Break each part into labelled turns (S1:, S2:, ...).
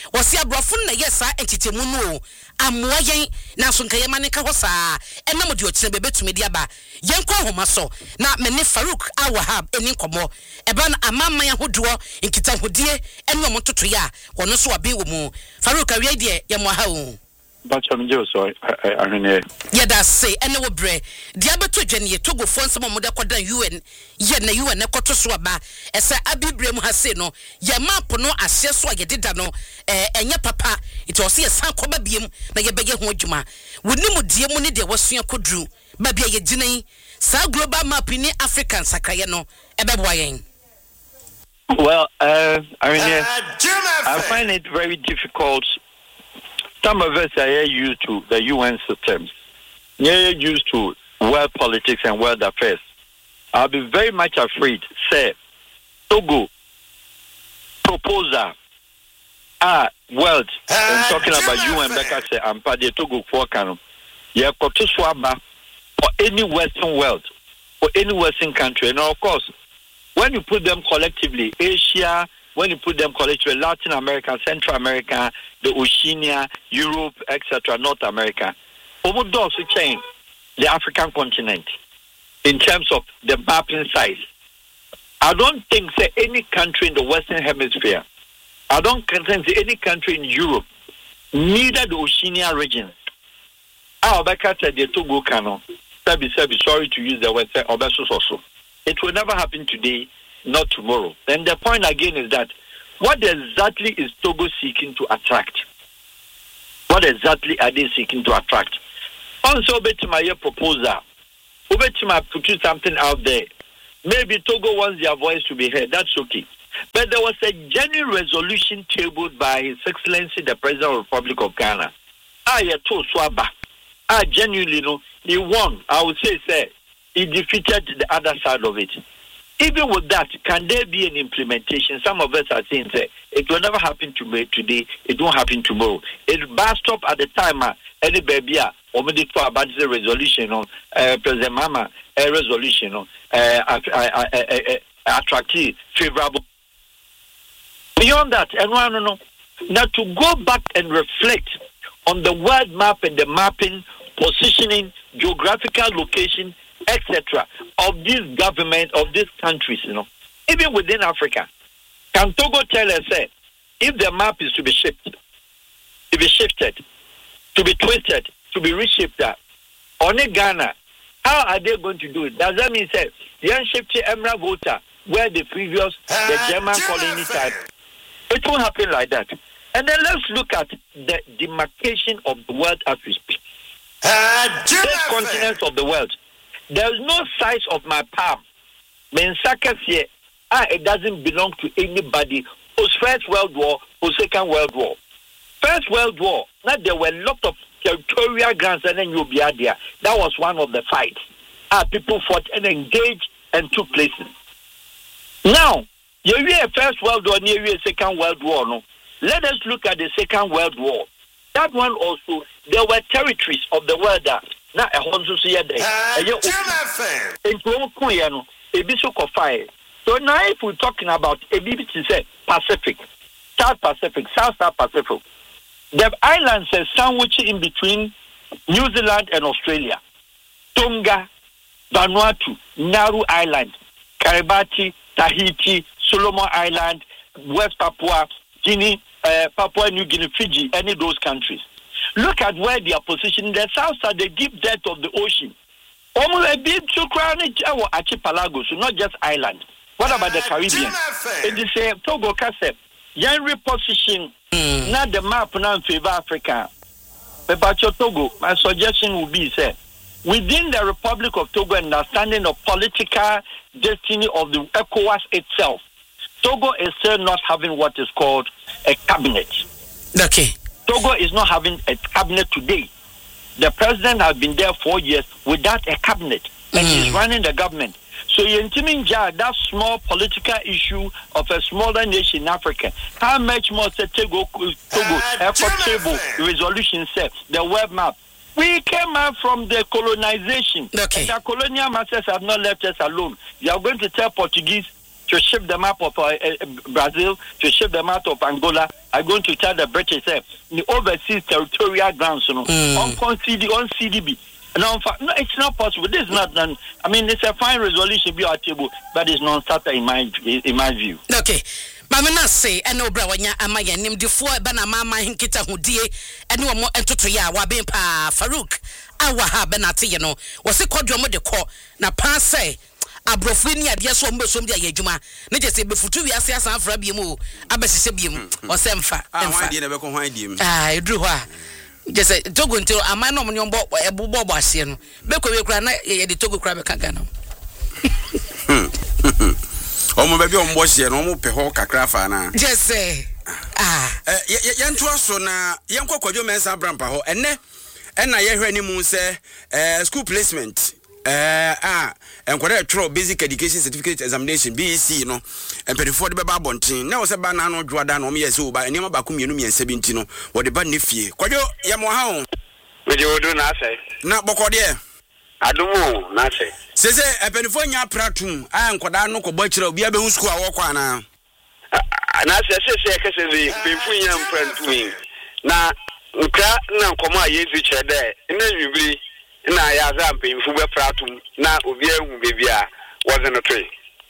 S1: wɔse abrɔfo na yesa entitemu no amoa yen na so nka yema ne ka hɔ saa ɛnam de ɔkyerɛ bebetumi de aba yenkɔ homa so na me ne Farouk Awahab eni nkɔmɔ ɛba na amamman ahodoɔ nkita hodie ɛne ɔmo toto ya wɔno so wabe wɔ mu Farouk awie de yɛmo ha o
S2: Bacham Joso, I
S1: Yada say, and no bre. Diabeto Jenny, Togo phone some more than UN, Yen, you and a cotto swaba, as Abi Brem has said no, Yamapono, as yes, what you did no, and your papa, it was here some coba beam, na your beggar hojuma. Would no more dear money there was your could drew, maybe a jenny, South Global Map in African Sakayano, Ebawayan.
S2: Well, I find it very difficult. Some of us are used to the UN systems. They're used to world politics and world affairs. I'll be very much afraid, say, Togo, proposal, world, and talking about UN, like I say, I'm part of Togo for Kano. Yeah, to swaba for any Western world, for any Western country. And of course, when you put them collectively, Asia, when you put them collectively, Latin America, Central America, the Oceania, Europe, etc., North America, over those who change the African continent in terms of the mapping size. I don't think say any country in the Western Hemisphere, I don't think any country in Europe, neither the Oceania region. Obeka said the Togo Kano, sorry to use the word, Obeso. It will never happen today, not tomorrow. And the point again is that what exactly is Togo seeking to attract? What exactly are they seeking to attract? Also, my proposal, put something out there. Maybe Togo wants their voice to be heard. That's okay. But there was a genuine resolution tabled by His Excellency the President of the Republic of Ghana. Genuinely, he won. I would say, sir, he defeated the other side of it. Even with that, can there be an implementation? Some of us are saying that it will never happen today, it won't happen tomorrow. It burst up at the time, any baby, or maybe for about the resolution, President Mama, a resolution, attractive, favorable. Beyond that, and no. Now to go back and reflect on the world map and the mapping, positioning, geographical location, etc. of this government, of these countries, even within Africa. Can Togo tell us, if the map is to be shifted, to be twisted, to be reshaped, on Ghana, how are they going to do it? Does that mean, say, Yan Shifty Emra Volta, where the previous, the German colony type, it won't happen like that. And then let's look at the demarcation of the world as we speak. This continents of the world. There's no size of my palm. It doesn't belong to anybody. Post First World War, post Second World War. First World War, now there were a lot of territorial grounds and then you'll be out there. That was one of the fights. People fought and engaged and took places. Now, you hear First World War, you hear Second World War. No? Let us look at the Second World War. That one also, there were territories of the world that now a honzo see so now if we're talking about a BBC say Pacific, South Pacific, South Pacific, the islands are sandwiched in between New Zealand and Australia, Tonga, Vanuatu, Nauru Island, Kiribati, Tahiti, Solomon Island, West Papua, Guinea, Papua New Guinea, Fiji, any of those countries. Look at where they are positioned in the south side, the deep depth of the ocean. Almost a bit to crown it our archipelago, so not just island. What about the Caribbean? It is a Togo Cassette. Young reposition, not the map now in favor Africa. But about your Togo, my suggestion would be, say, within the Republic of Togo, understanding of political destiny of the ECOWAS itself, Togo is still not having what is called a cabinet.
S1: Okay.
S2: Togo is not having a cabinet today. The president has been there 4 years without a cabinet, and he's running the government. So you're that small political issue of a smaller nation in Africa. How much more Togo table resolution said the world map? We came out from the colonization.
S1: Okay.
S2: And the colonial masters have not left us alone. They are going to tell Portuguese, to ship them out of Brazil, to ship them out of Angola, are going to tell the British the overseas territorial grounds, on CDB. No, it's not possible. This is not done. I mean, it's a fine resolution be our table, but it's non-starter in my view.
S1: Okay. Mamina say, and no brawanya amaya named the four banama hinkita hudie, and no more entotoya wabin pa Farouk. Awaha benati, you know, was a quadrum de court, na pass say. Abrofini adia so mbe so mde ayejuma ne je se befutu wi ase asan fra biemu abesi se biemu o se mfa
S3: hwan die na be ko hwan die mu
S1: edru ho a je se togo ntiro aman no mnyo bo ebobo ase no be ko we kura na ye de togo kura be kaga no
S3: omo be bi ombo hye no omo pe ho kakra fa na
S1: je se
S3: ye nto so na ye nkokwadwo mensa brampa ho enne na ye hwe ni mu se school placement enkwere tro basic education certificate examination BEC no empedifo de beba bontin na wo se ba na no dwoada no me yese wo ba enema ba kumienu mi 70 no wo de ba ne fie kwadwo ye mo ha ho
S4: we de wodo na ase
S3: na bokode
S4: adumo na ase
S3: sese empedifo nya pratum enkwada no ko bo kire obi abehu school a wo kwa na
S4: ase sese kese bi pefu nya mprantum na nkra na nkomo a yezi kire de ina nwibiri na ya za mpemfu be pratum na obi ehu bebia woze no toy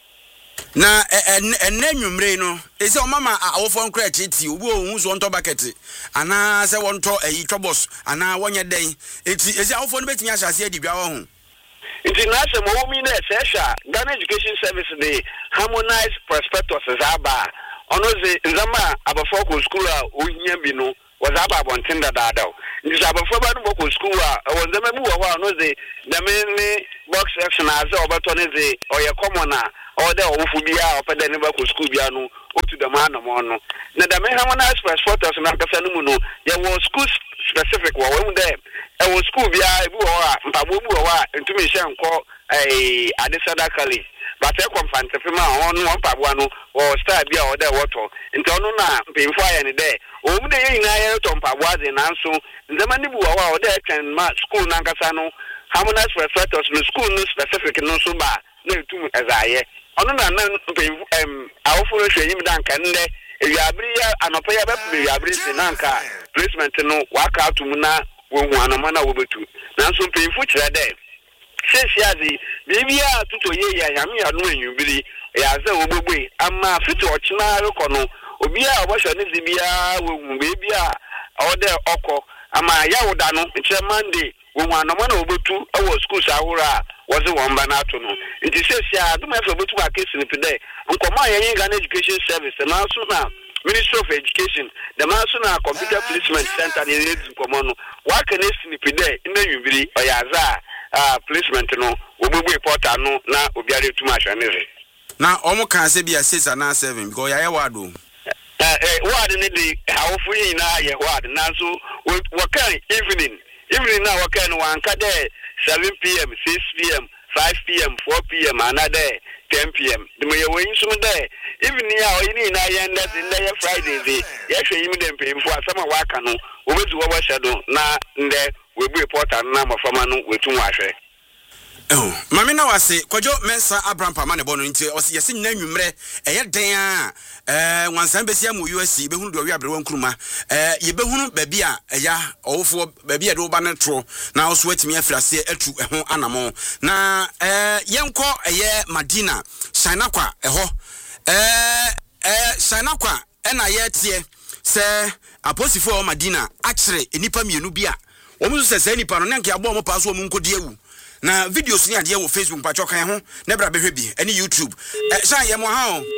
S3: na enenwumre no ese o mama awofo nkra chiti obi ohun so nto bucket ana se wonto eyi twobos ana wonye den eti ese awofo no betimi ahase adibia wo hu
S4: nti na se mo mi na sesha Ghana Education Service dey harmonize prospectus zaba ono ze nzama abafo ko school a ohinya bi no was aba bontinda dado nti abafo ba no ko school a wonzama bi wo no ze the main box section as obato ne ze oye common a order ofu bia opeda ne ba ko school bia no otu the man no no na the main harmonize prospectus na kasa no mu no ye was school specific wo we there e was school bia bi wo a mpabo bi wo a ntumi hye nko adesada college but e komfante fema onu mpabo no o star bia o there water nti onu na mpemfo aye ne there o mu de yin na aye to mpabo aze na nso nzema ni bi wo a o there twen ma school na nkasa no harmonize prospectus no school no specific no so ba na etum ezaye onu na mpemfo awofo hwe yim dan kan nde ewiabiri ya anopa ya bepu ewiabiri se nanka placement no waka atum na wohu anoma na wobetu nanso mpemfo kire de sesiazi bibia tuto ye ya yame ya no enwubiri ya za obogbe ama fiti ochina rekono obi a obosho ne zibia wohu bibia ode okọ ama ya woda no kire Monday wohu anoma na wobetu ewo school sahura wozi womba na ato no nti sesia dum efe obetu ba case ni pede nkoma ye Ghana Education Service na so na Ministry of Education the National Computer Placement Center the leads komono wa can snipide ina yubiri oyaza placement no ogbogbo portal no na obiare tuma hwanere
S3: na omo kan se bia 6 na 7 because ya wado
S4: ward ne de awofo yin na ye ward na so wakan evening na wakan wanka de 7 p.m. 6 p.m. 5 p.m. 4 p.m. another 10 p.m. The way you so there, even now, you na yenda in the Friday, yes, you dem pay for some wakano, over to our shadow, na there will be a portal number from Manu with too much.
S3: Oh, Mamina was say, Kwajo Mensa Abraham Pamane Bono into us, yes, in Numre, a den, one Sambesia mu USC, Behun do Yabron Kruma, Yebehun Babia, ya, all for Babia do Banetro, now sweat me after say a true animal. Na, Yanko, a year Madina, Shanakwa, a ho, Shanakwa, and I yet here, say, a posifo Madina, actually, in Nipa Munubia. Almost says any Pananka bomb pass woman could deal. Na videos ni ade wo Facebook pa chokan ho na bra behwe bi ene YouTube shine ye mo ha o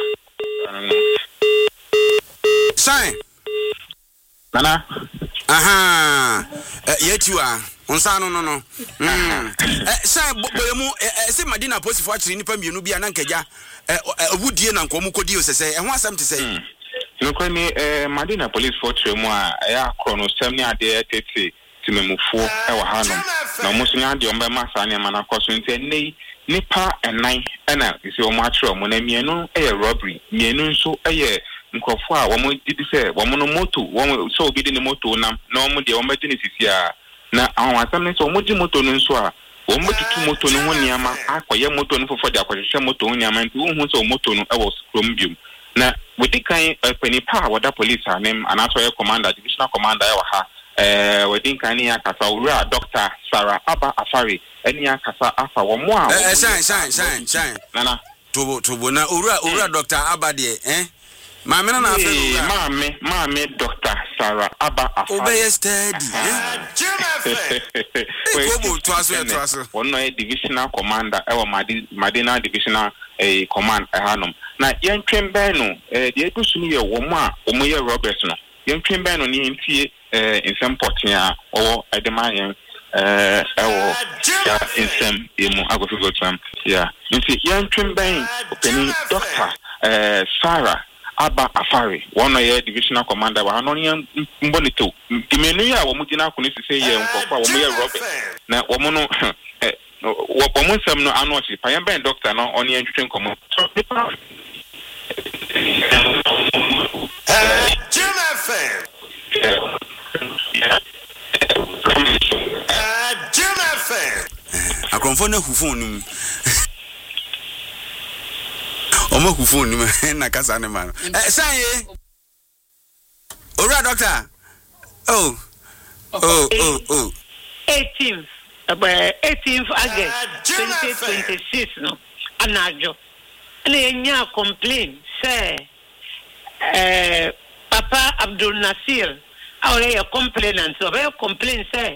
S3: shine
S4: nana
S3: aha yetu a onsa no shine boyemu se Madina posifo akiri nipa mienu bia na nkaja obudie na nkomu kodi o sese ho asem te sei
S5: no kwani Madina police fortress mu a ya krono sem ni ade tete timemufo ewa hanom na muso nya de ombe masa ne mana kwaso nti nei nipa enan ena isi omo atro mo na mienu robbery mienu nso nkofo a womo didi se womo no moto womo so obi di ne moto na omo de omo di ne sisi a na awon asam ne so omo di moto no nso a omututu moto no ho niama akoye moto no fofo de akohye moto ho niama nti wo hu so moto no e wo skrom biom na wedi kan panipa wada police anem anato ye commander divisional commander ya wa ha wedi kan ya kasa owura Dr. Sarah Aba Afari eni ya kasa afa wo mo a
S3: shine
S5: nana
S3: tobo na owura Dr. Aba de Mama na afi
S5: Mama Dr. Sarah Aba Afari
S3: obey steady
S5: go to one divisional commander ewa Madina divisional command hanom na yentwem ben no de edusuni ye wo mo a wo ye Robert no yentwem ben no ni ntie insem potia o edemayen ewo ya insem emu agofi gotam ya nti yentwem ben openi Dr. Sarah Aba Afari one year divisional commander wa no yan mbonito dimenu ya wo mugina ko ni sise ye nkofo wo ye Robert na wo no wo mo nsem no anu ochi pa yan ben doctor no on yan twetwen komo
S6: Jim FM Jim FM
S3: akromfo na hufon num Omo hufon num na kasa ne ma no sanye ora doctor
S7: 18th August 2026 no anajo na enya complain say Papa Abdul Nasir awre ya complainant so be complain say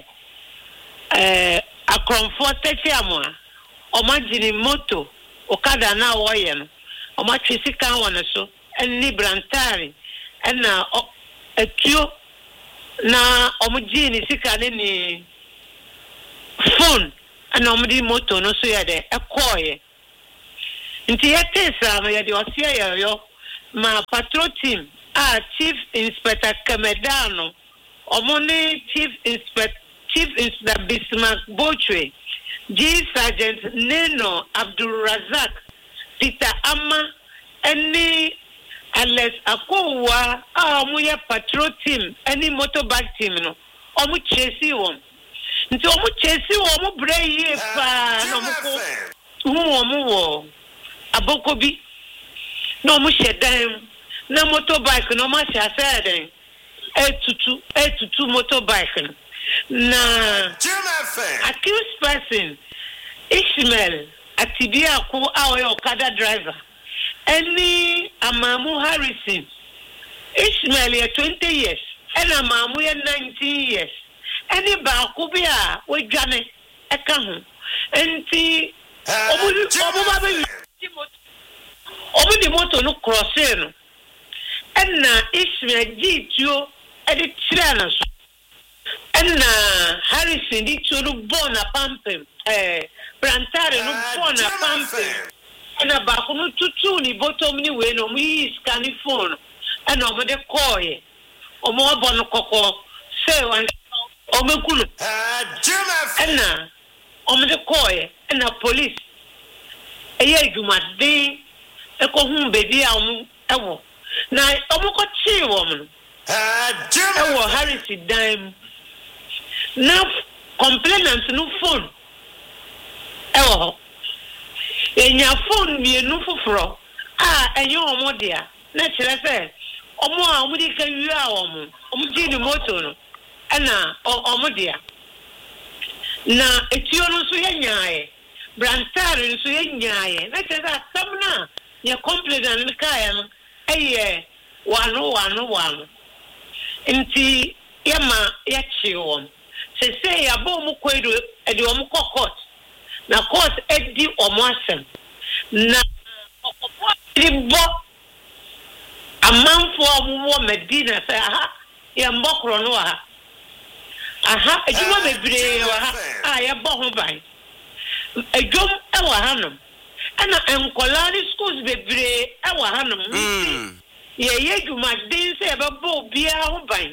S7: a comfortete amwa o magini moto okada na woye no o ma twisi kan wona so enni brantari enna etio na omugini sika ni phone ana omudi moto no so ya de ekoye nti yetesa no ya de osia yo ma patrol team Chief Inspector Kamedano omoni Chief Inspector Bismarck Bochwe G Sergeant Neno Abdul Razak Peter Amma any Alex Akowa omuya patrol team any motorbike team no omu chesi won nti omu chesi wo omu breye pa no muko omu wo abokobi no omu shedan na motorbike no ma sha saden etutu motorbike na accused person Ishmael Atibia ku awo okada driver any Amamu Harrison Ishmael ya 20 years and Amamu ya 19 years any ba ku bia we dwane eka ho enti obu di moto no cross no enna Ishmael G2 edi tirana so enna Harrison di turu bona pampem plantare no bona pampem enna ba ko no tutu ni bottom ni we no mi scan phone enna o de koye o mo bono kokko se wan o mekulu enna o mo de koye enna police eye jumade e ko hu baby a o ewo na omoko chi woman ewo Harris dime na complainant no phone ewo enya phone mienu foforo enye omo dia na kire se omo a omo di kan wi a omo di ni moto no na omo dia na etio no so yenyae brantare no so yenyae na kire se samna ya complainant kaya no eye wano nti yema ya chiwon se ya bo mu kwedu edi omu court na court edi omu asem na okopo ribo amanfo omu Medina se aha ya mbokro no aha ejuma bebre wa ya bo ho ban ejom e wa hanom ana enkolari schools bebre e wa hanom ye jumadin se babo bia ho ban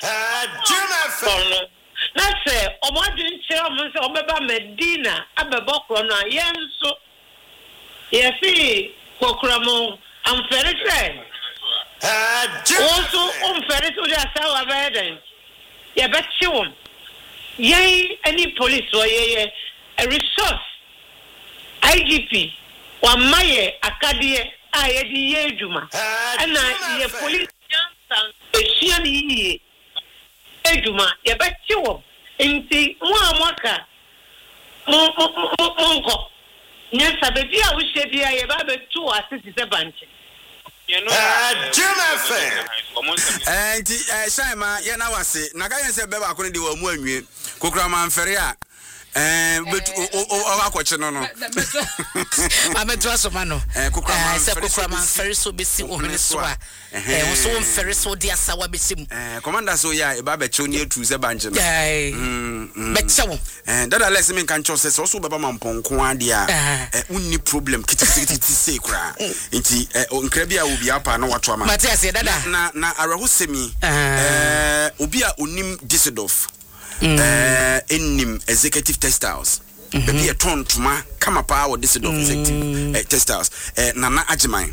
S7: na se omadin che o se obeba Medina abeba kro na yenso ye fi kokramo amfere se also amfere so dia sawa beden ye betchum ye any police wo ye a resource IGP wamaye akadie a yedi ye adwuma ana ye police jansan ehia ni yie adwuma ye beti wo nti mo amaka monko nyasa bebi a wo hye bia ye ba betu asisi se banche
S6: Jim FM.
S3: Nti Shaima ye na wase na ka yen se beba akone de wa mu anwie kokura manfere a betu o akwache no
S1: ametu asoma no kokura manfere so besi ohene so a wo so mfere so de asawa besim
S3: commander so ya e ba be che oni atu se banche no
S1: be chewo
S3: dada less me kan chose so so beba mamponko ade a unni problem kitikiti say kura nti nkra bia obi apa na wato ama
S1: Matias dada
S3: na arahusemi obi a onim Düsseldorf enim executive textiles be a ton tuma kama pa wo Düsseldorf executive textiles nana ajiman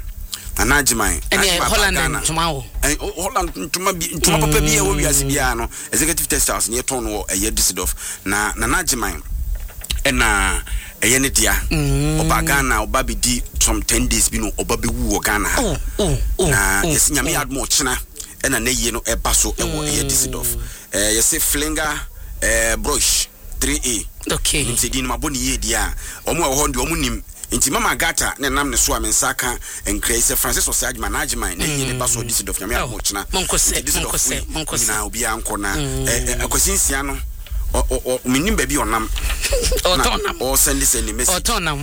S1: Holland tuma wo
S3: Holland tuma papa bia wo wiase bia no executive textiles ne ton wo Düsseldorf na nana ajiman na eyene dia oba Ghana oba be di some 10 days bi no oba be wu Ghana na yes nyame admo chena na ye no eba so ewo Düsseldorf yes flinger brush 3A
S1: okay
S3: nti di no maboni ye dia omo e ho ndi omo nim nti mama gata ne nam ne so amensaka enkra ise Francis Osage management na ye ne ba so Düsseldorf nyame admo chena monkose na obi anko na akosinsia no o minim baby onam o send message
S1: otonam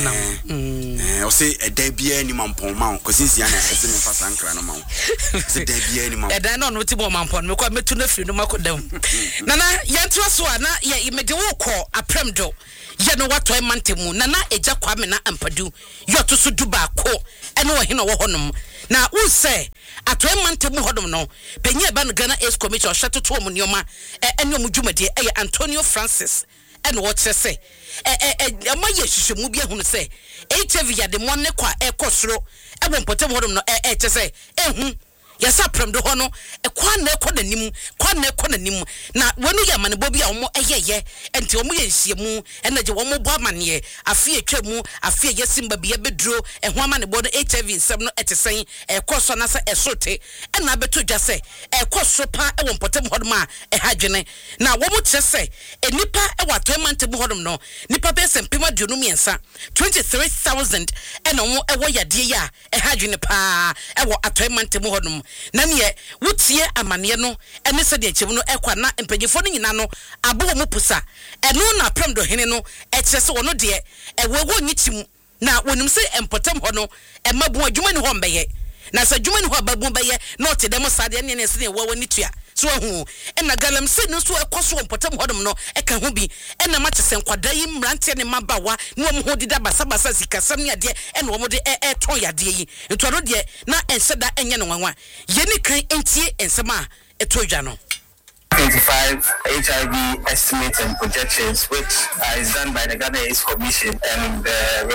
S3: o say e da bia ni mampon ma ko sinsia na e se me fasa nkra no ma se da bia ni mampon
S1: e da no ti bo mampon me ko metu na firi no makodam nana yanto so na ye mede wo ko apremdo ye no wato mantemu nana eja kwame na ampadu yoto so duba ko ene wo hena wo honom na wo say atoy mantemu hodom no penye ba no Ghana Ace Commission hwetoto mo nioma ene mo dwumade Antonio Francis ene wo kyese ma ye hwehwemu bia hunu se HIV ya de mo ne kwa ekosoro ebo mpotem hodom no kyese ehu yasa premdo ho no kwa na ekọ nanim na wonu ya manebo bia wo eyeye enti wo ye nhyiemu ene je wo bo amane afie atwamu afie yesimba bia beduro eho amanebo no HIV nsem no etesen ekoso na se esote ena beto dwa se ekoso pa ewo mpotem hodom a ehadwene na wo mo kyese enipa ewo atomantem hodom no nipa be sempema duonu miensa 23000 ena wo ewo yade ya ehadwene pa ewo atomantem hodom na ne wutie amane no ene se de akyem no ekwa na mpanyefo no nyina no abo mu pusa eno na premdo hene no ekyese wono de ewo nyitim na wonim se empotem ho no emabu adwuma ni ho mbeye na sa adwuma ni ho ababu mbeye na ote dem sade ne se ne wo wani tua so hu ena galam se no so ekoso empotem ho dom no eka ho bi ena ma kyese nkwada yi mrante ne mabawa ne wo ho dida basabasa sikasam ne ade ena wo de ton yade yi ntoro de na enseda enye no nwanwa yeni kan entie ensema etodwa no
S8: 25 HIV estimates and projections, which is done by the Ghana Ace Commission, and